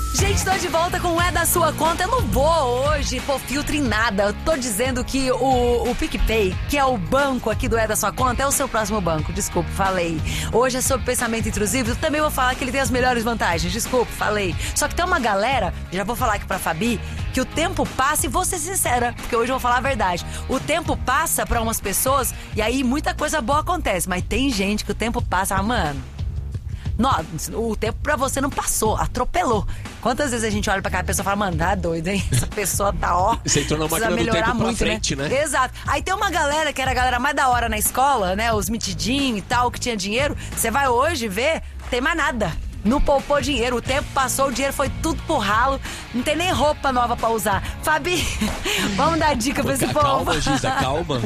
Gente, tô de volta com o É da Sua Conta. Eu não vou hoje pôr filtro em nada. Eu tô dizendo que o PicPay, que é o banco aqui do É da Sua Conta, é o seu próximo banco. Desculpa, falei. Hoje é sobre pensamento intrusivo. Eu também vou falar que ele tem as melhores vantagens. Desculpa, falei. Só que tem uma galera, já vou falar aqui pra Fabi, que o tempo passa, e vou ser sincera, porque hoje eu vou falar a verdade. O tempo passa pra umas pessoas e aí muita coisa boa acontece. Mas tem gente que o tempo passa, mano... Não, o tempo pra você não passou, atropelou. Quantas vezes a gente olha pra aquela pessoa e fala, mano, tá doido, hein? Essa pessoa tá Você entrou na máquina do tempo pra frente, né? Exato. Aí tem uma galera que era a galera mais da hora na escola, né? Os mitidinhos e tal, que tinha dinheiro. Você vai hoje ver, tem mais nada. Não poupou dinheiro, o tempo passou, o dinheiro foi tudo pro ralo. Não tem nem roupa nova pra usar. Fabi, vamos dar dica pra esse povo. Calma, Giza, calma.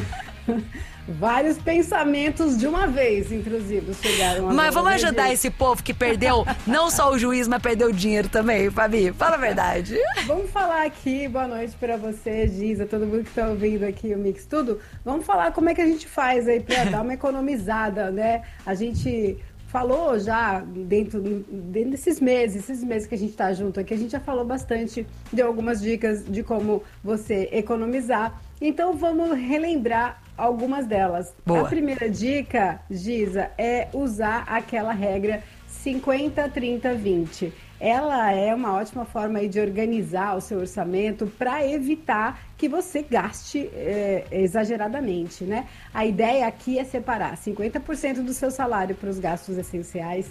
Vários pensamentos de uma vez, intrusivos, chegaram agora. Mas vamos ajudar esse povo que perdeu não só o juiz, mas perdeu o dinheiro também, Fabi. Fala a verdade. Vamos falar aqui, boa noite pra você, Giza, todo mundo que tá ouvindo aqui o Mix Tudo. Vamos falar como é que a gente faz aí pra dar uma economizada, né? A gente... falou já dentro desses meses, que a gente tá junto aqui, a gente já falou bastante, deu algumas dicas de como você economizar. Então vamos relembrar algumas delas. Boa. A primeira dica, Giza, é usar aquela regra 50, 30, 20. Ela é uma ótima forma aí de organizar o seu orçamento para evitar que você gaste exageradamente, né? A ideia aqui é separar 50% do seu salário para os gastos essenciais,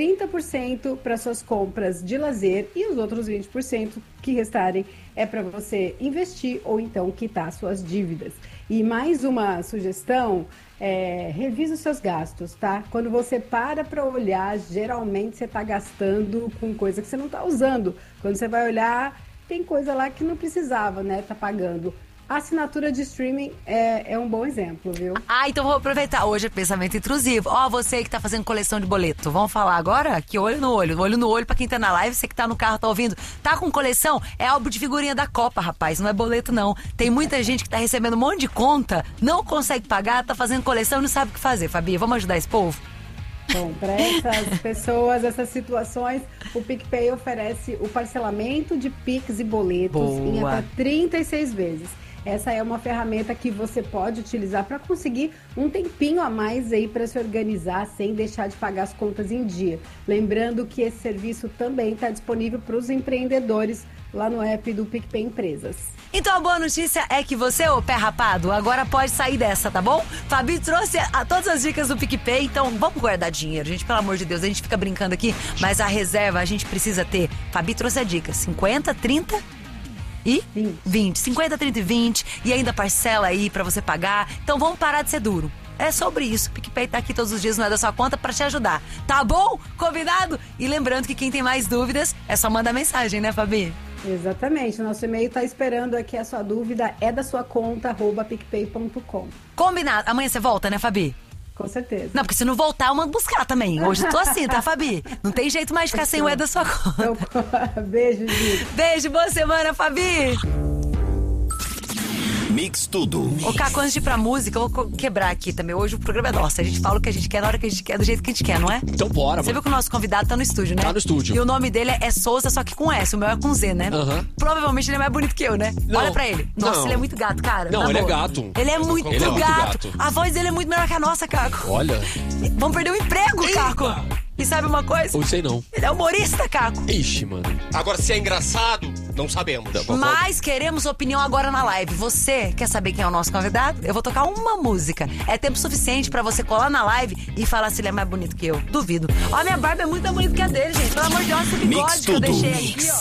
30% para suas compras de lazer e os outros 20% que restarem é para você investir ou então quitar suas dívidas. E mais uma sugestão, revisa os seus gastos, tá? Quando você para olhar, geralmente você está gastando com coisa que você não está usando. Quando você vai olhar, tem coisa lá que não precisava, né? Tá pagando. A assinatura de streaming é um bom exemplo, viu? Então vou aproveitar. Hoje é pensamento intrusivo. Você que tá fazendo coleção de boleto. Vamos falar agora? Que olho no olho. Olho no olho pra quem tá na live. Você que tá no carro, tá ouvindo. Tá com coleção? É álbum de figurinha da Copa, rapaz. Não é boleto, não. Tem muita gente que tá recebendo um monte de conta, não consegue pagar, tá fazendo coleção e não sabe o que fazer, Fabi. Vamos ajudar esse povo? Bom, para essas pessoas, essas situações, o PicPay oferece o parcelamento de Pix e boletos em até 36 vezes. Essa é uma ferramenta que você pode utilizar para conseguir um tempinho a mais aí para se organizar sem deixar de pagar as contas em dia. Lembrando que esse serviço também está disponível para os empreendedores lá no app do PicPay Empresas. Então a boa notícia é que você, ô pé rapado, agora pode sair dessa, tá bom? Fabi trouxe todas as dicas do PicPay, então vamos guardar dinheiro, gente, pelo amor de Deus. A gente fica brincando aqui, mas a reserva a gente precisa ter. Fabi trouxe a dica, 50, 30... e 20. 50, 30 e 20. E ainda parcela aí pra você pagar. Então vamos parar de ser duro. É sobre isso. O PicPay tá aqui todos os dias, não é da sua conta, pra te ajudar. Tá bom? Combinado? E lembrando que quem tem mais dúvidas, é só mandar mensagem, né, Fabi? Exatamente. O nosso e-mail tá esperando aqui a sua dúvida. É da sua conta, @picpay.com. Combinado. Amanhã você volta, né, Fabi? Com certeza. Não, porque se não voltar, eu mando buscar também. Hoje eu tô assim, tá, Fabi? Não tem jeito mais de ficar sem o É da sua conta. Beijo, Gi. Beijo, boa semana, Fabi. Mix Tudo. Ô, Caco, antes de ir pra música, eu vou quebrar aqui também. Hoje o programa é nosso. A gente fala o que a gente quer, na hora que a gente quer, do jeito que a gente quer, não é? Então bora, Você viu que o nosso convidado tá no estúdio, né? Tá no estúdio. E o nome dele é Souza, só que com S. O meu é com Z, né? Provavelmente ele é mais bonito que eu, né? Não. Olha pra ele. Nossa, Não. ele é muito gato, cara. Não, Na ele é boa. gato. Ele é muito, Ele é muito gato. gato. A voz dele é muito melhor que a nossa, Caco. Olha. Vamos perder o emprego, Eita. Caco. E sabe uma coisa? Ou sei não. Ele é humorista, Caco. Ixi, mano. Agora, se é engraçado, não sabemos. Mas queremos opinião agora na live. Você quer saber quem é o nosso convidado? Eu vou tocar uma música. É tempo suficiente pra você colar na live e falar se ele é mais bonito que eu. Duvido. Ó, minha barba é muito mais bonita que a dele, gente. Pelo amor de Deus, esse bigode Mix que eu Tudo. deixei aqui, ó.